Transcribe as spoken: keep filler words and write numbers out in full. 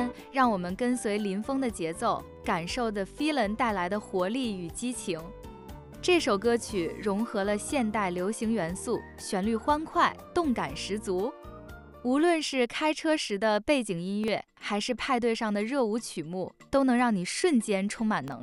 天，让我们跟随林峰的节奏，感受The Feeling 带来的活力与激情。这首歌曲融合了现代流行元素，旋律欢快，动感十足。无论是开车时的背景音乐，还是派对上的热舞曲目，都能让你瞬间充满能量。